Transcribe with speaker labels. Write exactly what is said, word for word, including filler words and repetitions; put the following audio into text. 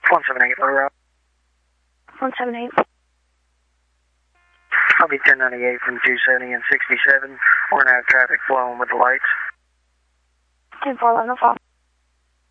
Speaker 1: one seven eight, low route.
Speaker 2: one seven eight.
Speaker 1: I'll be ten ninety-eight from two seventy and sixty-seven. We're going to have traffic flowing with the lights.
Speaker 2: ten four, eleven oh five.